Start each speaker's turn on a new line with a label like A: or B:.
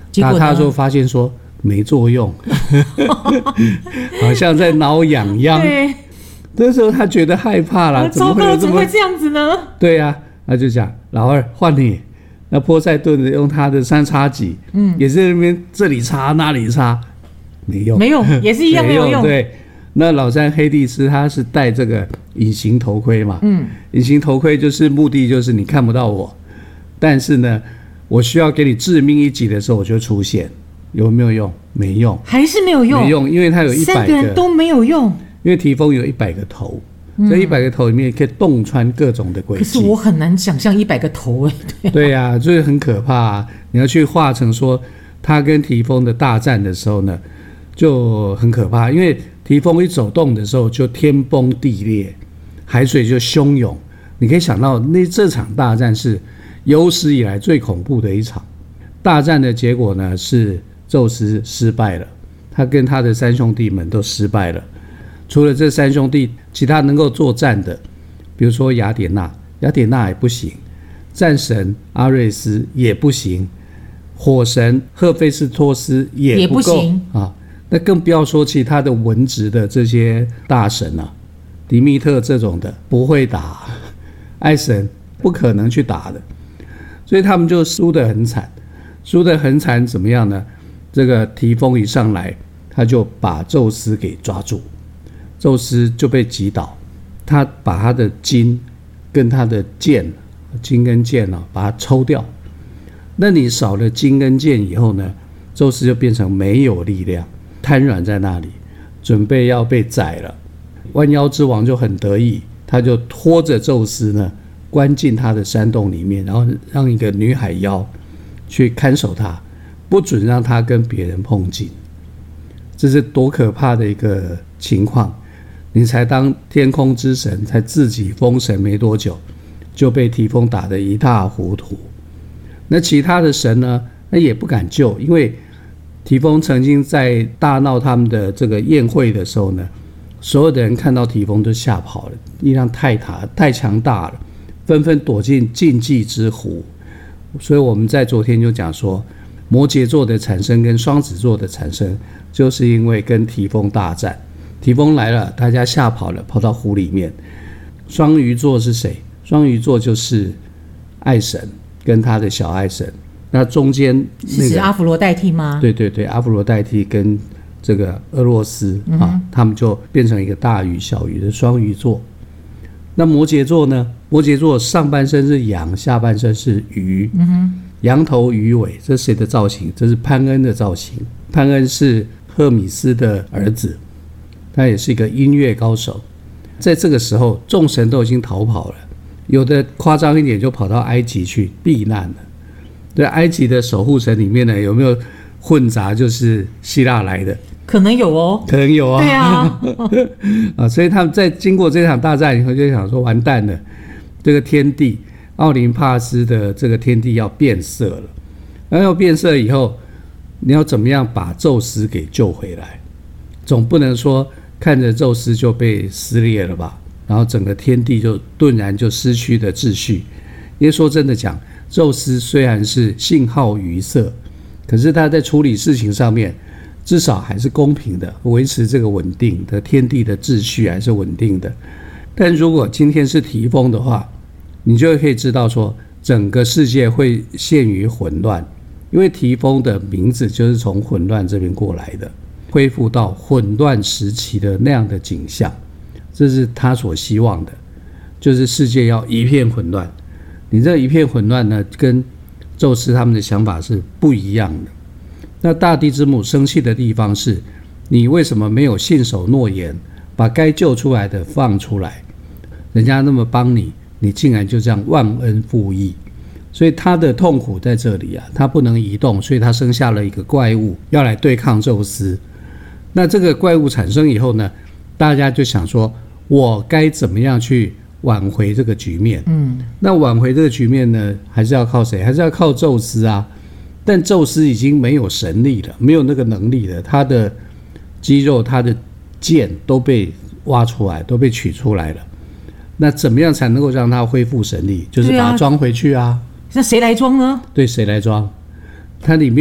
A: 他就发现说没作用好像在挠痒痒。
B: 对，
A: 这时候他觉得害怕了，
B: 糟糕，怎么会这样子呢？
A: 对啊，他就讲老二换你。那波塞顿的用他的三叉戟，也是那边这里插那里插，没用，
B: 也是一样没有用。
A: 对，那老三黑帝斯他是戴这个隐形头盔嘛，隐形头盔就是目的就是你看不到我，但是呢，我需要给你致命一击的时候我就出现，有没有用？没用，
B: 还是没有用，
A: 没用，因为他有100个，
B: 三个人都没有用，
A: 因为提丰有100个头。这100个头里面可以洞穿各种的轨迹，
B: 可是我很难想象100个头
A: 对啊，所以很可怕啊。你要去画成说他跟提丰的大战的时候呢，就很可怕，因为提丰一走动的时候就天崩地裂，海水就汹涌。你可以想到这场大战是有史以来最恐怖的一场大战的结果呢，是宙斯失败了，他跟他的3兄弟们都失败了。除了这3兄弟，其他能够作战的，比如说雅典娜也不行，战神阿瑞斯也不行，火神赫菲斯托斯也不够
B: 行
A: 啊。那更不要说其他的文职的这些大神啊，迪密特这种的不会打，爱神不可能去打的，所以他们就输得很惨。输得很惨怎么样呢？这个提丰一上来，他就把宙斯给抓住。宙斯就被击倒，他把他的筋跟他的剑，筋跟剑把它抽掉。那你少了筋跟剑以后呢，宙斯就变成没有力量，瘫软在那里，准备要被宰了。弯腰之王就很得意，他就拖着宙斯呢，关进他的山洞里面，然后让一个女海妖去看守他，不准让他跟别人碰近。这是多可怕的一个情况！你才当天空之神，才自己封神没多久，就被提丰打得一塌糊涂。那其他的神呢，那也不敢救，因为提丰曾经在大闹他们的这个宴会的时候呢，所有的人看到提丰都吓跑了，力量太强大了，纷纷躲进禁忌之湖。所以我们在昨天就讲说，摩羯座的产生跟双子座的产生，就是因为跟提丰大战。提丰来了，大家吓跑了，跑到湖里面。双鱼座是谁？双鱼座就是爱神跟他的小爱神。那中间
B: 是指阿弗罗代替吗？
A: 对对对，阿弗罗代替跟这个俄罗斯他们就变成一个大鱼小鱼的双鱼座。那摩羯座呢？摩羯座上半身是羊，下半身是鱼。羊头鱼尾，这是谁的造型？这是潘恩的造型。潘恩是赫米斯的儿子。他也是一个音乐高手，在这个时候众神都已经逃跑了，有的夸张一点就跑到埃及去避难了。对，埃及的守护神里面呢，有没有混杂就是希腊来的？
B: 可能有哦，
A: 可能有啊。
B: 对啊
A: 所以他们在经过这场大战以后，就想说完蛋了，这个天地奥林帕斯的这个天地要变色了。然后要变色以后，你要怎么样把宙斯给救回来？总不能说看着宙斯就被撕裂了吧，然后整个天地就顿然就失去了秩序。因为说真的讲，宙斯虽然是性好渔色，可是他在处理事情上面至少还是公平的，维持这个稳定的天地的秩序还是稳定的。但如果今天是提丰的话，你就可以知道说整个世界会陷于混乱，因为提丰的名字就是从混乱这边过来的，恢复到混乱时期的那样的景象，这是他所希望的，就是世界要一片混乱。你这一片混乱呢，跟宙斯他们的想法是不一样的。那大地之母生气的地方是，你为什么没有信守诺言，把该救出来的放出来？人家那么帮你，你竟然就这样忘恩负义。所以他的痛苦在这里啊，他不能移动，所以他生下了一个怪物要来对抗宙斯。那这个怪物产生以后呢，大家就想说，我该怎么样去挽回这个局面？那挽回这个局面呢，还是要靠谁？还是要靠宙斯啊。但宙斯已经没有神力了，没有那个能力了，他的肌肉、他的剑都被挖出来，都被取出来了。那怎么样才能够让他恢复神力？就是把它装回去啊。
B: 那谁来装呢？
A: 对，谁来装？它里面